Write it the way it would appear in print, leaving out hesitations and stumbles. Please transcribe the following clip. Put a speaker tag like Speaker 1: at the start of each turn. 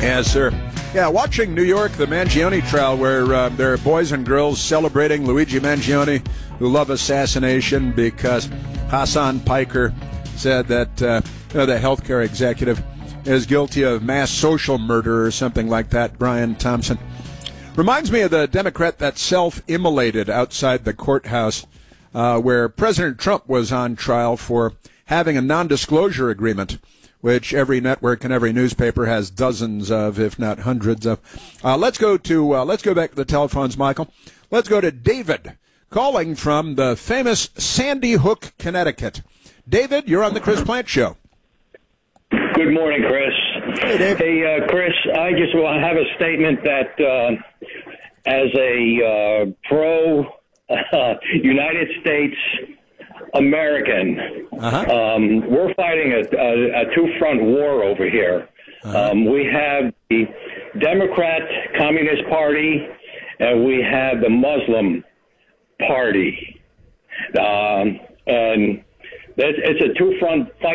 Speaker 1: Yes, sir. Yeah, watching New York, the Mangione trial, where there are boys and girls celebrating Luigi Mangione, who love assassination because Hassan Piker said that the healthcare executive is guilty of mass social murder or something like that, Brian Thompson. Reminds me of the Democrat that self-immolated outside the courthouse where President Trump was on trial for having a non-disclosure agreement, which every network and every newspaper has dozens of, if not hundreds of. Let's go back to the telephones, Michael. Let's go to David, calling from the famous Sandy Hook, Connecticut. David, you're on the Chris Plante Show.
Speaker 2: Good morning, Chris.
Speaker 1: Hey, Dave.
Speaker 2: Hey, Chris, I just want to have a statement that as a pro-United States American, we're fighting a two-front war over here. We have the Democrat Communist Party, and we have the Muslim Party. And it's a two-front fight.